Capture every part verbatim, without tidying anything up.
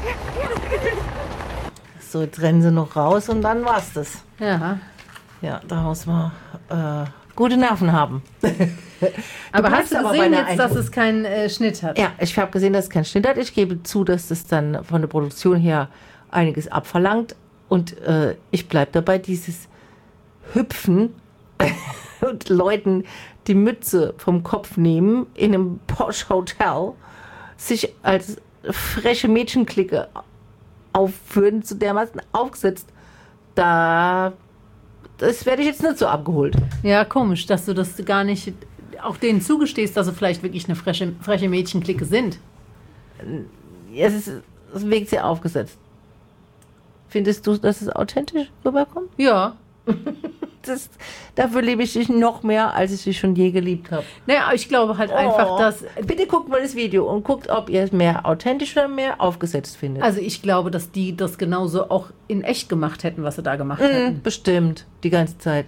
So, jetzt rennen sie noch raus und dann war's das. Ja. Ja, da muss man äh, gute Nerven haben. Aber hast du aber gesehen bei einer jetzt, dass Einführung- es keinen äh, Schnitt hat? Ja, ich habe gesehen, dass es keinen Schnitt hat. Ich gebe zu, dass das dann von der Produktion her einiges abverlangt. Und äh, ich bleibe dabei, dieses Hüpfen und Leuten die Mütze vom Kopf nehmen in einem Posh-Hotel, sich als freche Mädchenklicke aufführen, zu dermaßen aufgesetzt. Da, das werde ich jetzt nicht so abgeholt. Ja, komisch, dass du das gar nicht auch denen zugestehst, dass sie vielleicht wirklich eine freche, freche Mädchenklicke sind. Es, ist, es wirkt sehr aufgesetzt. Findest du, dass es authentisch rüberkommt? Ja. Das, dafür liebe ich dich noch mehr, als ich dich schon je geliebt habe. Naja, ich glaube halt einfach, dass... Bitte guckt mal das Video und guckt, ob ihr es mehr authentisch oder mehr aufgesetzt findet. Also ich glaube, dass die das genauso auch in echt gemacht hätten, was sie da gemacht Mhm, hätten. bestimmt, die ganze Zeit.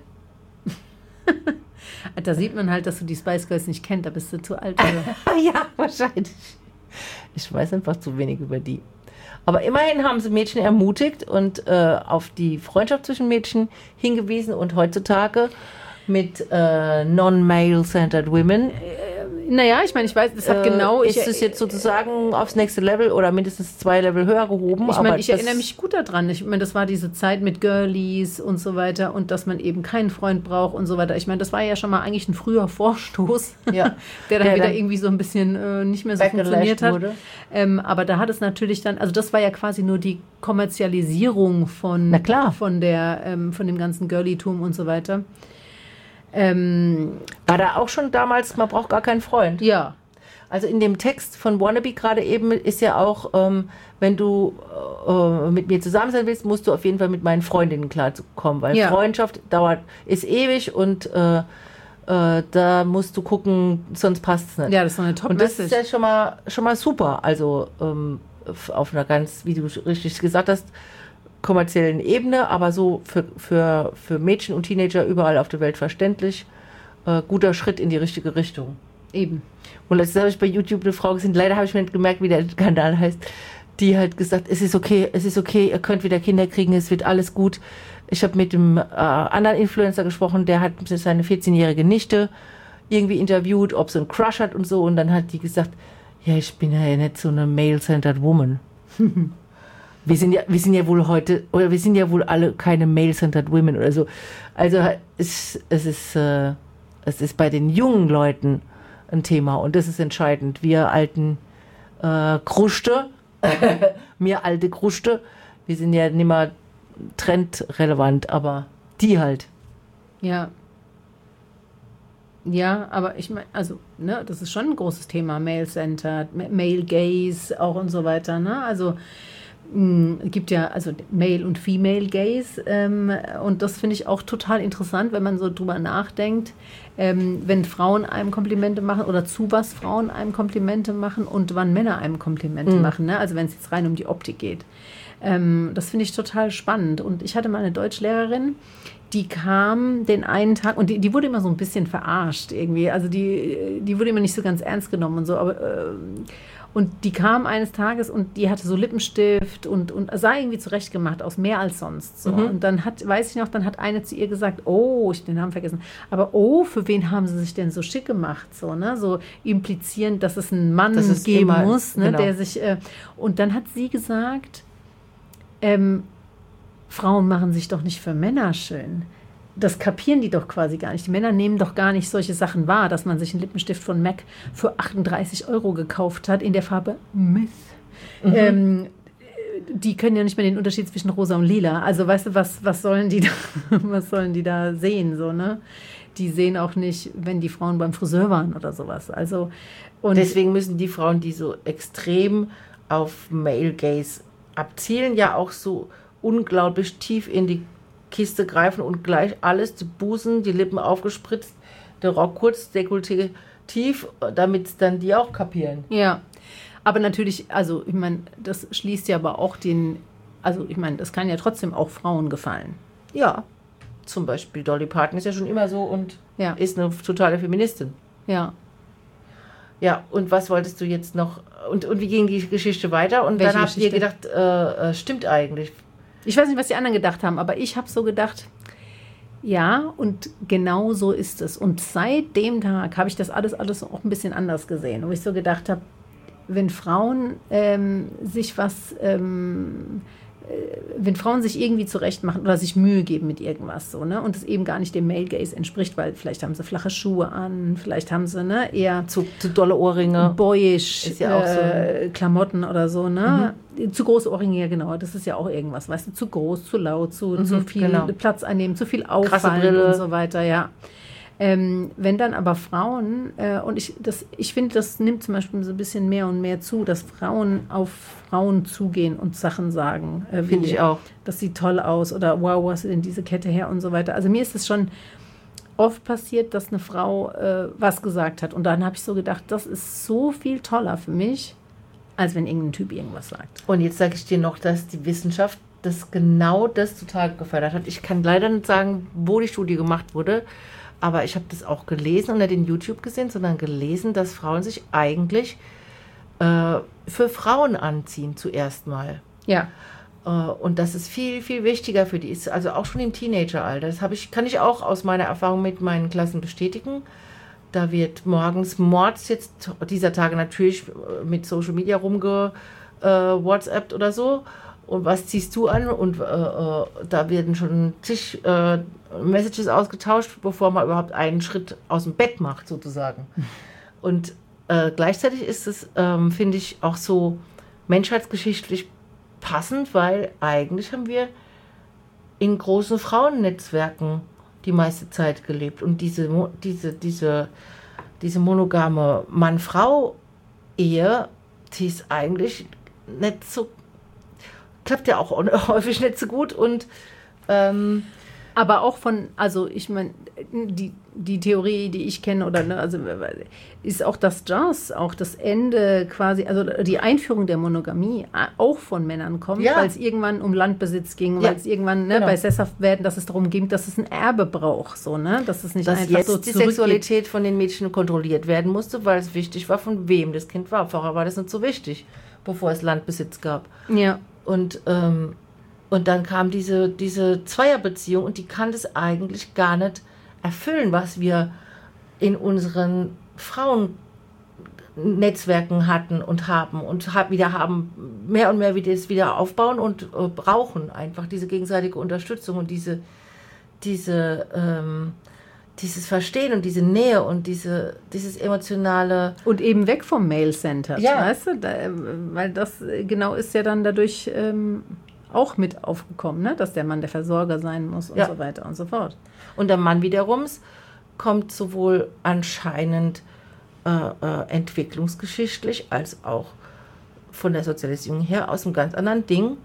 Da sieht man halt, dass du die Spice Girls nicht kennst, da bist du zu alt. Oder? Ja, wahrscheinlich. Ich weiß einfach zu wenig über die. Aber immerhin haben sie Mädchen ermutigt und äh, auf die Freundschaft zwischen Mädchen hingewiesen und heutzutage mit äh, Non-Male-Centered Women. Naja, ich meine, ich weiß, das hat äh, genau... Ist ich, es jetzt sozusagen aufs nächste Level oder mindestens zwei Level höher gehoben? Ich aber meine, ich das- erinnere mich gut daran. Ich meine, das war diese Zeit mit Girlies und so weiter und dass man eben keinen Freund braucht und so weiter. Ich meine, das war ja schon mal eigentlich ein früher Vorstoß, Ja. der dann Der wieder dann irgendwie so ein bisschen äh, nicht mehr so backlash funktioniert hat. wurde. Ähm, aber da hat es natürlich dann, also das war ja quasi nur die Kommerzialisierung von, Na klar. von, der, ähm, von dem ganzen Girlytum und so weiter. Ähm, War da auch schon damals, man braucht gar keinen Freund. ja. Also in dem Text von Wannabe gerade eben ist ja auch, ähm, wenn du äh, mit mir zusammen sein willst, musst du auf jeden Fall mit meinen Freundinnen klarkommen, weil Ja. Freundschaft dauert, ist ewig und äh, äh, da musst du gucken, sonst passt es nicht. Ja, das ist so eine Und das ist Top-Message. ja schon mal, schon mal super, also ähm, f- auf einer ganz, wie du richtig gesagt hast, kommerziellen Ebene, aber so für, für, für Mädchen und Teenager überall auf der Welt verständlich, äh, guter Schritt in die richtige Richtung. Eben. Und letztens habe ich bei YouTube eine Frau gesehen, leider habe ich mir nicht gemerkt, wie der Kanal heißt, die hat gesagt, es ist okay, es ist okay, ihr könnt wieder Kinder kriegen, es wird alles gut. Ich habe mit dem äh, anderen Influencer gesprochen, der hat seine vierzehnjährige Nichte irgendwie interviewt, ob sie einen Crush hat und so. Und dann hat die gesagt, ja, ich bin ja nicht so eine male-centered woman. Wir sind ja, wir sind ja wohl heute, oder wir sind ja wohl alle keine male-centered women oder so. Also es, es ist, äh, es ist bei den jungen Leuten ein Thema und das ist entscheidend. Wir alten äh, Kruste, mir alte Kruste, wir sind ja nicht mehr trendrelevant, aber die halt. Ja. Ja, aber ich meine, also, ne, das ist schon ein großes Thema, Male-Centered, Ma- Male Gaze auch und so weiter, ne? Also, mh, es gibt ja, also Male und Female Gaze ähm, und das finde ich auch total interessant, wenn man so drüber nachdenkt, ähm, wenn Frauen einem Komplimente machen oder zu was Frauen einem Komplimente machen und wann Männer einem Komplimente Mhm. machen, ne? Also, wenn es jetzt rein um die Optik geht. Ähm, das finde ich total spannend und ich hatte mal eine Deutschlehrerin, die kam den einen Tag und die, die wurde immer so ein bisschen verarscht irgendwie. Also die, die wurde immer nicht so ganz ernst genommen und so. Aber, äh, und die kam eines Tages und die hatte so Lippenstift und, und sah irgendwie zurechtgemacht aus, mehr als sonst. So. Mhm. Und dann hat, weiß ich noch, dann hat eine zu ihr gesagt, oh, ich hab den Namen vergessen, aber oh, für wen haben sie sich denn so schick gemacht? So, ne? So implizierend, dass es einen Mann Dass es geben immer- muss, ne? genau. Der sich. Äh, und dann hat sie gesagt, ähm, Frauen machen sich doch nicht für Männer schön. Das kapieren die doch quasi gar nicht. Die Männer nehmen doch gar nicht solche Sachen wahr, dass man sich einen Lippenstift von M A C für achtunddreißig Euro gekauft hat in der Farbe Myth. Mhm. Ähm, die können ja nicht mehr den Unterschied zwischen rosa und lila. Also weißt du, was, was sollen die da, was sollen die da sehen? So, ne? Die sehen auch nicht, wenn die Frauen beim Friseur waren oder sowas. Also, und Deswegen müssen die Frauen, die so extrem auf Male Gaze abzielen, ja auch so unglaublich tief in die Kiste greifen und gleich alles, die Busen, die Lippen aufgespritzt, der Rock kurz, Dekolleté tief, damit dann die auch kapieren. Ja, aber natürlich, also ich meine, das schließt ja aber auch den, also ich meine, das kann ja trotzdem auch Frauen gefallen. Ja, zum Beispiel Dolly Parton ist ja schon immer so und Ja. ist eine totale Feministin. Ja, Ja, und was wolltest du jetzt noch? Und, und wie ging die Geschichte weiter? Und Welche dann habt ihr Geschichte? gedacht, äh, äh, stimmt eigentlich. Ich weiß nicht, was die anderen gedacht haben, aber ich habe so gedacht, ja, und genau so ist es. Und seit dem Tag habe ich das alles, alles auch ein bisschen anders gesehen, wo ich so gedacht habe, wenn Frauen ähm, sich was, ähm, äh, wenn Frauen sich irgendwie zurechtmachen oder sich Mühe geben mit irgendwas so, ne, und es eben gar nicht dem Male Gaze entspricht, weil vielleicht haben sie flache Schuhe an, vielleicht haben sie, ne, eher Zu, zu dolle Ohrringe. boyish Ist ja auch so. äh, Klamotten oder so, ne? Zu große Ohrringe, ja genau, das ist ja auch irgendwas, weißt du, zu groß, zu laut, zu, Mhm, zu viel genau. Platz einnehmen, zu viel Krasse auffallen Brille. und so weiter, ja. Ähm, wenn dann aber Frauen, äh, und ich, das, ich finde, das nimmt zum Beispiel so ein bisschen mehr und mehr zu, dass Frauen auf Frauen zugehen und Sachen sagen. Äh, Finde wie, ich auch. Das sieht toll aus oder wow, wo hast du denn diese Kette her und so weiter. Also mir ist es schon oft passiert, dass eine Frau äh, was gesagt hat und dann habe ich so gedacht, das ist so viel toller für mich, als wenn irgendein Typ irgendwas sagt. Und jetzt sage ich dir noch, dass die Wissenschaft das genau das total gefördert hat. Ich kann leider nicht sagen, wo die Studie gemacht wurde, aber ich habe das auch gelesen und nicht in YouTube gesehen, sondern gelesen, dass Frauen sich eigentlich äh, für Frauen anziehen zuerst mal. Ja. Äh, und das ist viel, viel wichtiger für die ist, also auch schon im Teenageralter. Das habe ich, kann ich auch aus meiner Erfahrung mit meinen Klassen bestätigen. Da wird morgens Mords jetzt dieser Tage natürlich mit Social Media rumge äh, WhatsAppt oder so. Und was ziehst du an? Und äh, äh, da werden schon zig äh, Messages ausgetauscht, bevor man überhaupt einen Schritt aus dem Bett macht, sozusagen. Und äh, gleichzeitig ist es, ähm, finde ich, auch so menschheitsgeschichtlich passend, weil eigentlich haben wir in großen Frauennetzwerken die meiste Zeit gelebt. Und diese, Mo- diese, diese, diese monogame Mann-Frau-Ehe, die ist eigentlich nicht so, klappt ja auch häufig nicht so gut. Und ähm, Aber auch von, also ich meine, die, die Theorie, die ich kenne, oder ne, also ist auch das Jazz, auch das Ende quasi, also die Einführung der Monogamie auch von Männern kommt, Ja. weil es irgendwann um Landbesitz ging, Ja, weil es irgendwann ne, genau. bei Sesshaftwerden, dass es darum ging, dass es ein Erbe braucht, so, ne? Dass es nicht dass einfach jetzt so die zurückgeht. Sexualität von den Mädchen kontrolliert werden musste, weil es wichtig war, von wem das Kind war. Vorher war das nicht so wichtig, bevor es Landbesitz gab. Ja. Und, ähm, und dann kam diese, diese Zweierbeziehung und die kann das eigentlich gar nicht erfüllen, was wir in unseren Frauennetzwerken hatten und haben und hab, wieder haben, mehr und mehr wieder das wieder aufbauen und äh, brauchen einfach diese gegenseitige Unterstützung und diese, diese, ähm, dieses Verstehen und diese Nähe und diese, dieses emotionale. Und eben weg vom Mail-Center, Ja. weißt du? Da, weil das äh, genau ist ja dann dadurch ähm, auch mit aufgekommen, ne? Dass der Mann der Versorger sein muss und Ja. so weiter und so fort. Und der Mann wiederum kommt sowohl anscheinend äh, äh, entwicklungsgeschichtlich als auch von der Sozialisierung her aus einem ganz anderen Ding.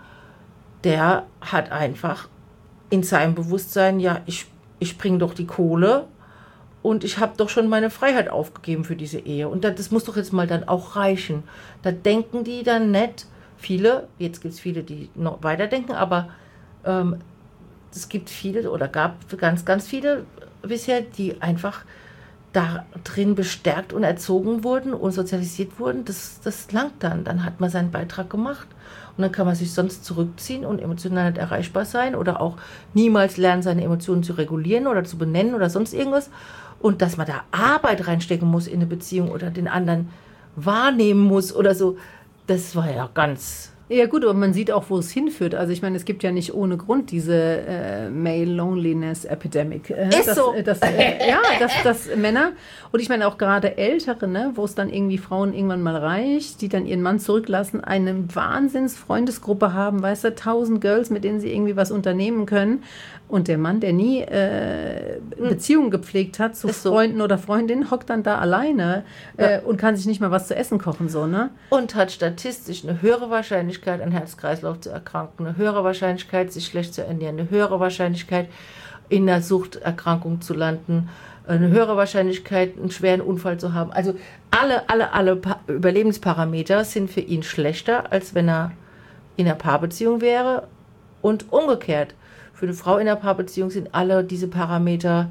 Der hat einfach in seinem Bewusstsein, ja, ich, ich bringe doch die Kohle und ich habe doch schon meine Freiheit aufgegeben für diese Ehe. Und das, das muss doch jetzt mal dann auch reichen. Da denken die dann nicht, viele, jetzt gibt es viele, die noch weiterdenken, aber ähm, es gibt viele oder gab ganz, ganz viele bisher, die einfach da drin bestärkt und erzogen wurden und sozialisiert wurden. Das, das langt dann. Dann hat man seinen Beitrag gemacht und dann kann man sich sonst zurückziehen und emotional nicht erreichbar sein oder auch niemals lernen, seine Emotionen zu regulieren oder zu benennen oder sonst irgendwas. Und dass man da Arbeit reinstecken muss in eine Beziehung oder den anderen wahrnehmen muss oder so, das war ja ganz... Ja gut, aber man sieht auch, wo es hinführt. Also ich meine, es gibt ja nicht ohne Grund diese äh, Male Loneliness Epidemic. Äh, Ist dass, so. äh, dass, äh, ja, dass, dass Männer, und ich meine auch gerade Ältere, ne, wo es dann irgendwie Frauen irgendwann mal reicht, die dann ihren Mann zurücklassen, eine Wahnsinns-Freundesgruppe haben, weißt du, tausend Girls, mit denen sie irgendwie was unternehmen können. Und der Mann, der nie äh, Beziehungen gepflegt hat zu Ist so. Freunden oder Freundinnen, hockt dann da alleine äh, Ja. und kann sich nicht mal was zu essen kochen, so, ne? Und hat statistisch eine höhere Wahrscheinlichkeit, an Herz-Kreislauf zu erkranken, eine höhere Wahrscheinlichkeit, sich schlecht zu ernähren, eine höhere Wahrscheinlichkeit, in einer Suchterkrankung zu landen, eine höhere Wahrscheinlichkeit, einen schweren Unfall zu haben. Also alle, alle, alle pa- Überlebensparameter sind für ihn schlechter, als wenn er in einer Paarbeziehung wäre. Und umgekehrt, für eine Frau in einer Paarbeziehung sind alle diese Parameter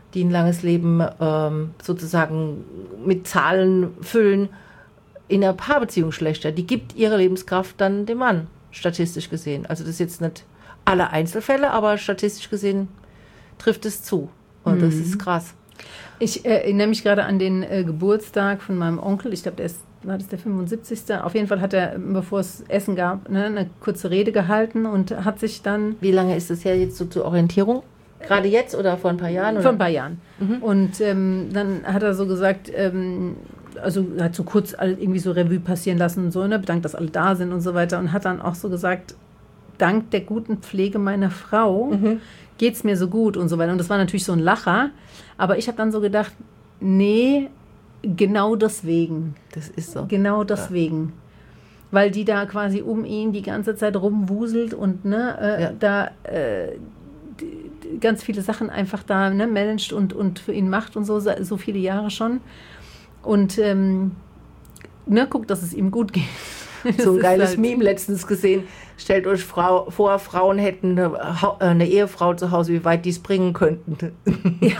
die ein langes Leben ähm, sozusagen mit Zahlen füllen, in einer Paarbeziehung schlechter. Die gibt ihre Lebenskraft dann dem Mann, statistisch gesehen. Also das ist jetzt nicht alle Einzelfälle, aber statistisch gesehen trifft es zu. Und das ist krass. Ich äh, erinnere mich gerade an den äh, Geburtstag von meinem Onkel. Ich glaube, der ist, war das der fünfundsiebzigste Auf jeden Fall hat er, bevor es Essen gab, ne, eine kurze Rede gehalten und hat sich dann... Wie lange ist das her jetzt so zur Orientierung? Gerade jetzt oder vor ein paar Jahren? Oder? Vor ein paar Jahren. Mhm. Und ähm, dann hat er so gesagt, ähm, also hat so kurz irgendwie so Revue passieren lassen und so, ne, bedankt, dass alle da sind und so weiter. Und hat dann auch so gesagt, dank der guten Pflege meiner Frau mhm. geht es mir so gut und so weiter. Und das war natürlich so ein Lacher. Aber ich habe dann so gedacht, nee, genau deswegen. Das ist so. Genau deswegen. Ja. Weil die da quasi um ihn die ganze Zeit rumwuselt und ne, äh, ja. da äh, die, die ganz viele Sachen einfach da ne, managt und, und für ihn macht und so, so viele Jahre schon. Und ähm, ne, guckt, dass es ihm gut geht. So ein geiles halt Meme letztens gesehen. Stellt euch Frau, vor, Frauen hätten eine, eine Ehefrau zu Hause, wie weit die es bringen könnten. Ja,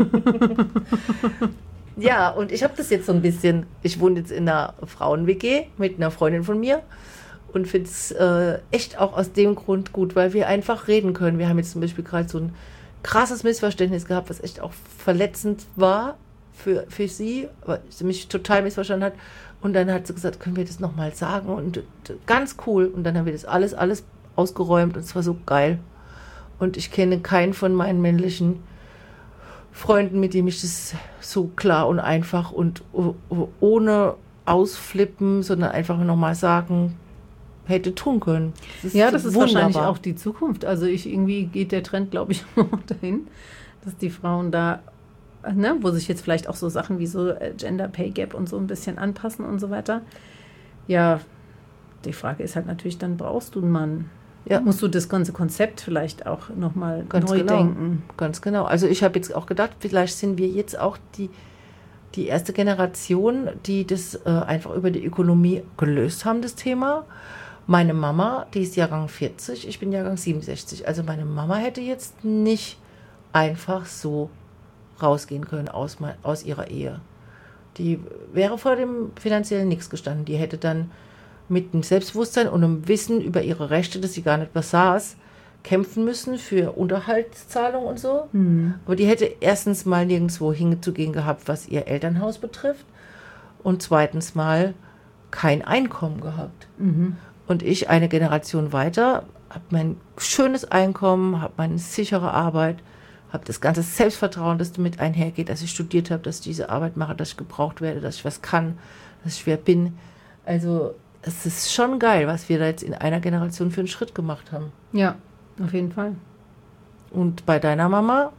ja, und ich habe das jetzt so ein bisschen, ich wohne jetzt in einer Frauen-W G mit einer Freundin von mir und finde es äh, echt auch aus dem Grund gut, weil wir einfach reden können. Wir haben jetzt zum Beispiel gerade so ein krasses Missverständnis gehabt, was echt auch verletzend war für, für sie, weil sie mich total missverstanden hat. Und dann hat sie gesagt, können wir das nochmal sagen? Und ganz cool. Und dann haben wir das alles, alles ausgeräumt und es war so geil. Und ich kenne keinen von meinen männlichen Freunden, mit dem ich das so klar und einfach und ohne ausflippen, sondern einfach nochmal sagen, hätte tun können. Das ja, das ist wunderbar. Wahrscheinlich auch die Zukunft. Also ich, irgendwie geht der Trend, glaube ich, dahin, dass die Frauen da, ne, wo sich jetzt vielleicht auch so Sachen wie so Gender Pay Gap und so ein bisschen anpassen und so weiter. Ja, die Frage ist halt natürlich, dann brauchst du einen Mann. Ja. Musst du das ganze Konzept vielleicht auch nochmal neu genau. denken. Ganz genau. Also ich habe jetzt auch gedacht, vielleicht sind wir jetzt auch die, die erste Generation, die das äh, einfach über die Ökonomie gelöst haben, das Thema. Meine Mama, die ist Jahrgang vierzig, ich bin Jahrgang siebenundsechzig. Also meine Mama hätte jetzt nicht einfach so rausgehen können aus, aus ihrer Ehe. Die wäre vor dem finanziellen Nichts gestanden. Die hätte dann mit einem Selbstbewusstsein und einem Wissen über ihre Rechte, das sie gar nicht besaß, kämpfen müssen für Unterhaltszahlung und so. Mhm. Aber die hätte erstens mal nirgendwo hinzugehen gehabt, was ihr Elternhaus betrifft. Und zweitens mal kein Einkommen gehabt. Mhm. Und ich, eine Generation weiter, habe mein schönes Einkommen, habe meine sichere Arbeit, habe das ganze Selbstvertrauen, das damit einhergeht, dass ich studiert habe, dass ich diese Arbeit mache, dass ich gebraucht werde, dass ich was kann, dass ich wer bin. Also es ist schon geil, was wir da jetzt in einer Generation für einen Schritt gemacht haben. Ja, auf jeden Fall. Und bei deiner Mama,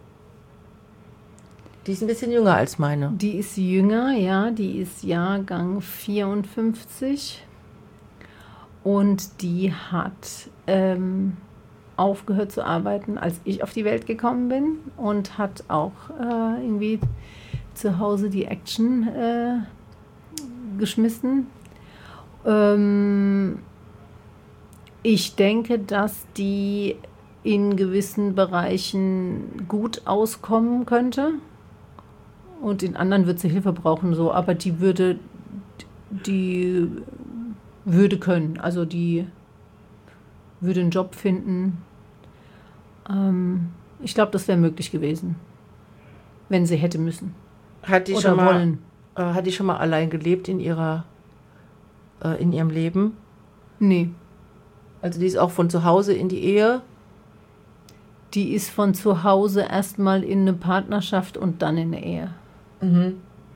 die ist ein bisschen jünger als meine. Die ist jünger, ja, die ist Jahrgang vierundfünfzig und die hat ähm, aufgehört zu arbeiten, als ich auf die Welt gekommen bin und hat auch äh, irgendwie zu Hause die Action äh, geschmissen. Ähm, ich denke, dass die in gewissen Bereichen gut auskommen könnte und in anderen wird sie Hilfe brauchen, so, aber die würde die würde können, also die würde einen Job finden. Ähm, ich glaube, das wäre möglich gewesen, wenn sie hätte müssen. Hat die, schon mal, äh, hat die schon mal allein gelebt in ihrer äh, in ihrem Leben? Nee. Also die ist auch von zu Hause in die Ehe? Die ist von zu Hause erstmal in eine Partnerschaft und dann in eine Ehe. Mhm.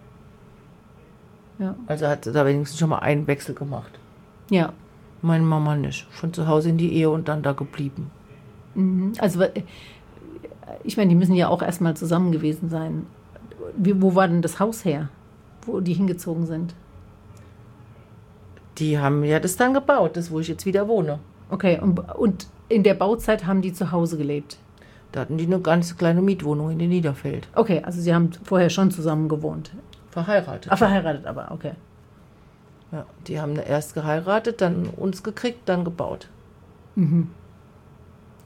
Ja. Also hat sie da wenigstens schon mal einen Wechsel gemacht? Ja. Meine Mama nicht. Von zu Hause in die Ehe und dann da geblieben. Mhm. Also ich meine, die müssen ja auch erstmal zusammen gewesen sein. Wie, wo war denn das Haus her, wo die hingezogen sind? Die haben ja das dann gebaut, das wo ich jetzt wieder wohne. Okay, und, und in der Bauzeit haben die zu Hause gelebt? Da hatten die eine ganz kleine Mietwohnung in den Niederfeld. Okay, also sie haben vorher schon zusammen gewohnt. Verheiratet. Ah, verheiratet aber, okay. Ja, die haben erst geheiratet, dann uns gekriegt, dann gebaut. Mhm.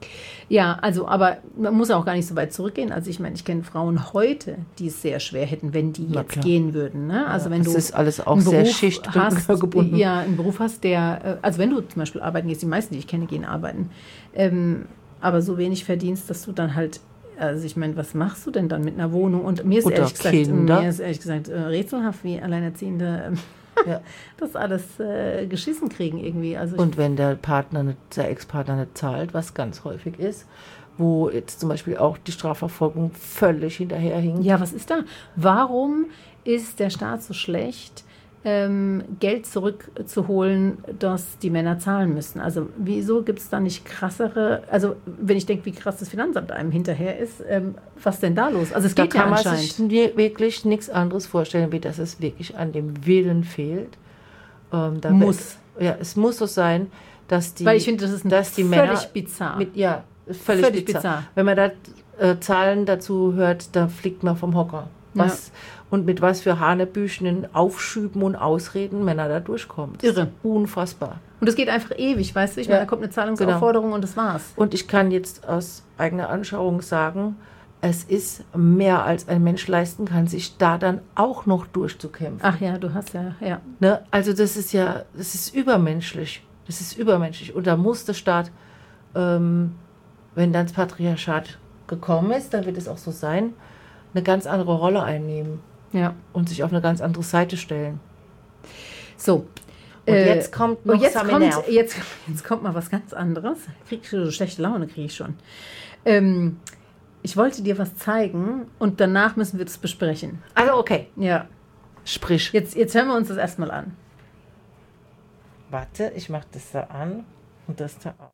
Ja, also, aber man muss auch gar nicht so weit zurückgehen. Also ich meine, ich kenne Frauen heute, die es sehr schwer hätten, wenn die Na jetzt klar. gehen würden. Ne? Also Ja, wenn das du ist alles auch einen sehr Beruf schichtgebunden. hast, ja, einen Beruf hast, der, äh, also wenn du zum Beispiel arbeiten gehst, die meisten, die ich kenne, gehen arbeiten, ähm, aber so wenig verdienst, dass du dann halt, also ich meine, was machst du denn dann mit einer Wohnung? Und mir ist Oder ehrlich gesagt, Kinder. mir ist ehrlich gesagt äh, rätselhaft, wie Alleinerziehende ähm, Ja. das alles äh, geschissen kriegen irgendwie. Also ich, Und wenn der Partner, nicht, der Ex-Partner nicht zahlt, was ganz häufig ist, wo jetzt zum Beispiel auch die Strafverfolgung völlig hinterherhinkt. ja, was ist da? Warum ist der Staat so schlecht, ähm, Geld zurückzuholen, das die Männer zahlen müssen? Also wieso gibt es da nicht krassere, also wenn ich denke, wie krass das Finanzamt einem hinterher ist, ähm, was denn da los? Also es Da geht ja kann man anscheinend. sich nie- wirklich nichts anderes vorstellen, wie dass es wirklich an dem Willen fehlt. Ähm, da Muss. Wird, ja, es muss so sein, dass die, Weil ich finde, das ist ein dass die völlig Männer bizarr. Mit, ja, völlig, Völlig bizarr. bizarr. Wenn man da äh, Zahlen dazu hört, da fliegt man vom Hocker. Was, Und mit was für hanebüchenen Aufschüben und Ausreden Männer da durchkommen. Das Irre. Ist unfassbar. Und es geht einfach ewig, weißt du? Ich Ja, meine, da kommt eine Zahlungsaufforderung und das war's. Und ich kann jetzt aus eigener Anschauung sagen, es ist mehr als ein Mensch leisten kann, sich da dann auch noch durchzukämpfen. Ach ja, du hast ja, ja. Ne? Also das ist ja, das ist übermenschlich. Das ist übermenschlich. Und da muss der Staat, ähm, wenn dann das Patriarchat gekommen ist, dann wird es auch so sein, eine ganz andere Rolle einnehmen Ja. und sich auf eine ganz andere Seite stellen. So. Und Äh, jetzt kommt noch und jetzt Sami kommt, Nerv. jetzt, jetzt kommt mal was ganz anderes. Krieg ich so schlechte Laune, kriege ich schon. Ähm, ich wollte dir was zeigen und danach müssen wir das besprechen. Also okay, Ja. sprich. Jetzt, jetzt hören wir uns das erstmal an. Warte, ich mache das da an und das da auch.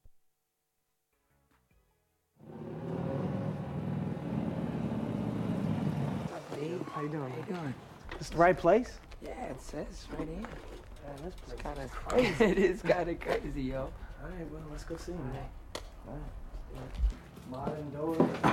How you doing? How you doing? This the right place? Yeah, it says right here. Yeah, this It's place. kind of crazy. It is kind of crazy, yo. All right, well, let's go see him. All right. Modern doors.